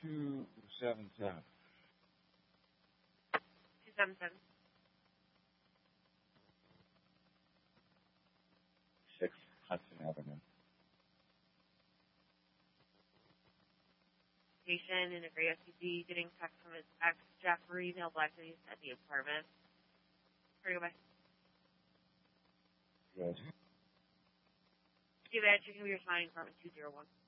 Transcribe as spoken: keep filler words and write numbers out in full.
two seven seven. Two seven seven. Six Hudson Avenue. Patient in a gray S U V getting text from his ex Jeffrey Neil Blackney at the apartment. Where do you go by? Good. Give that, you're going to be responding apartment two zero one.